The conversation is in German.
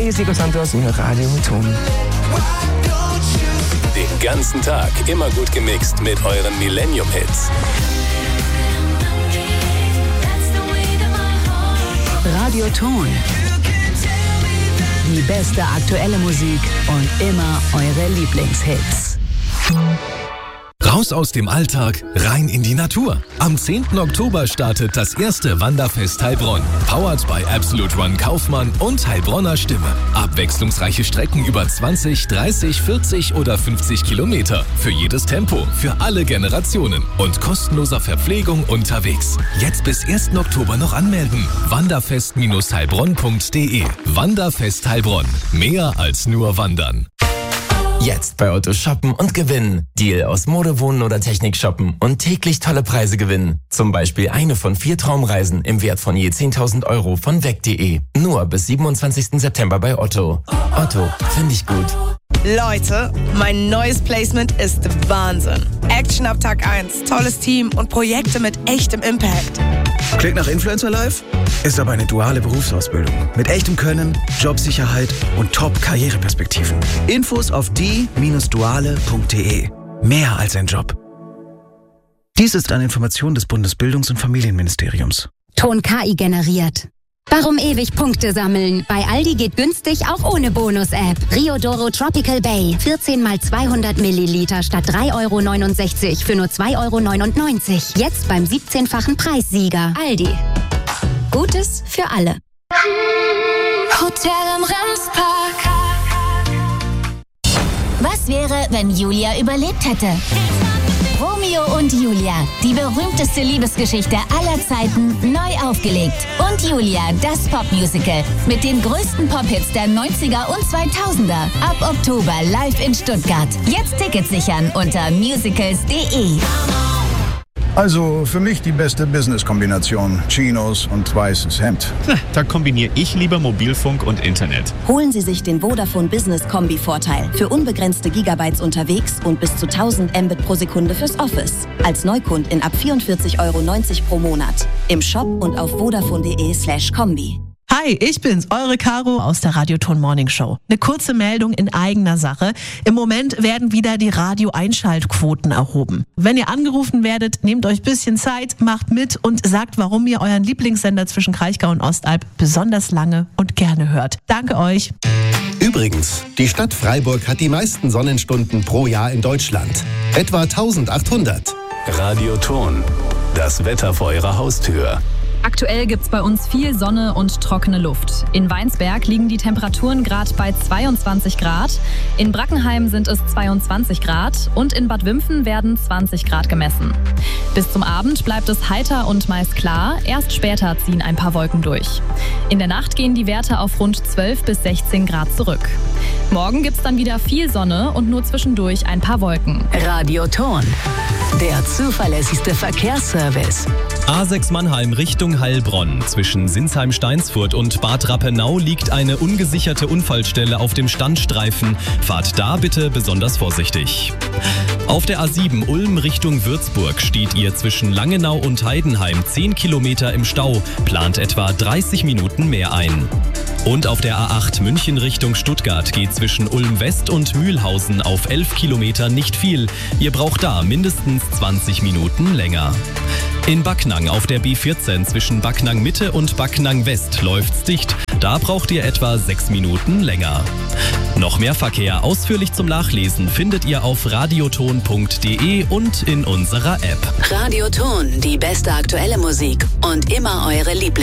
hier ist Nico Santos in Radio Ton. Den ganzen Tag immer gut gemixt mit euren Millennium-Hits. Radio Ton. Die beste aktuelle Musik und immer eure Lieblingshits. Raus aus dem Alltag, rein in die Natur. Am 10. Oktober startet das erste Wanderfest Heilbronn. Powered by Absolute Run Kaufmann und Heilbronner Stimme. Abwechslungsreiche Strecken über 20, 30, 40 oder 50 Kilometer. Für jedes Tempo, für alle Generationen. Und kostenloser Verpflegung unterwegs. Jetzt bis 1. Oktober noch anmelden. Wanderfest-heilbronn.de. Wanderfest Heilbronn. Mehr als nur wandern. Jetzt bei Otto shoppen und gewinnen. Deal aus Mode, Wohnen oder Technik shoppen und täglich tolle Preise gewinnen. Zum Beispiel eine von 4 Traumreisen im Wert von je 10.000 Euro von weg.de. Nur bis 27. September bei Otto. Otto, finde ich gut. Leute, mein neues Placement ist Wahnsinn. Action ab Tag 1, tolles Team und Projekte mit echtem Impact. Klingt nach Influencer Life? Ist aber eine duale Berufsausbildung. Mit echtem Können, Jobsicherheit und Top-Karriereperspektiven. Infos auf die-duale.de. Mehr als ein Job. Dies ist eine Information des Bundesbildungs- und Familienministeriums. Ton KI generiert. Warum ewig Punkte sammeln? Bei Aldi geht günstig auch ohne Bonus-App. Riodoro Tropical Bay. 14 mal 200 Milliliter statt 3,69 € für nur 2,99 €. Jetzt beim 17-fachen Preissieger. Aldi. Gutes für alle. Hotel am Ramspark. Was wäre, wenn Julia überlebt hätte? Romeo und Julia, die berühmteste Liebesgeschichte aller Zeiten, neu aufgelegt. Und Julia, das Popmusical mit den größten Pop-Hits der 90er und 2000er. Ab Oktober live in Stuttgart. Jetzt Tickets sichern unter musicals.de. Also für mich die beste Business-Kombination. Chinos und weißes Hemd. Da kombiniere ich lieber Mobilfunk und Internet. Holen Sie sich den Vodafone Business Kombi-Vorteil. Für unbegrenzte Gigabytes unterwegs und bis zu 1000 Mbit pro Sekunde fürs Office. Als Neukundin ab 44,90 € pro Monat. Im Shop und auf vodafone.de/kombi. Hi, ich bin's, eure Caro aus der Radio Ton Morning Show. Eine kurze Meldung in eigener Sache. Im Moment werden wieder die Radio-Einschaltquoten erhoben. Wenn ihr angerufen werdet, nehmt euch ein bisschen Zeit, macht mit und sagt, warum ihr euren Lieblingssender zwischen Kraichgau und Ostalb besonders lange und gerne hört. Danke euch. Übrigens, die Stadt Freiburg hat die meisten Sonnenstunden pro Jahr in Deutschland. Etwa 1800. Radio Ton. Das Wetter vor eurer Haustür. Aktuell gibt's bei uns viel Sonne und trockene Luft. In Weinsberg liegen die Temperaturen gerade bei 22 Grad, in Brackenheim sind es 22 Grad und in Bad Wimpfen werden 20 Grad gemessen. Bis zum Abend bleibt es heiter und meist klar, erst später ziehen ein paar Wolken durch. In der Nacht gehen die Werte auf rund 12 bis 16 Grad zurück. Morgen gibt's dann wieder viel Sonne und nur zwischendurch ein paar Wolken. Radio Ton, der zuverlässigste Verkehrsservice. A6 Mannheim Richtung Heilbronn. Zwischen Sinsheim-Steinsfurt und Bad Rappenau liegt eine ungesicherte Unfallstelle auf dem Standstreifen. Fahrt da bitte besonders vorsichtig. Auf der A7 Ulm Richtung Würzburg steht ihr zwischen Langenau und Heidenheim 10 Kilometer im Stau, plant etwa 30 Minuten mehr ein. Und auf der A8 München Richtung Stuttgart geht zwischen Ulm West und Mühlhausen auf 11 Kilometer nicht viel. Ihr braucht da mindestens 20 Minuten länger. In Backnang auf der B14 zwischen Backnang Mitte und Backnang West läuft's dicht. Da braucht ihr etwa 6 Minuten länger. Noch mehr Verkehr ausführlich zum Nachlesen findet ihr auf radioton.de und in unserer App. Radio Ton, die beste aktuelle Musik und immer eure Lieblings.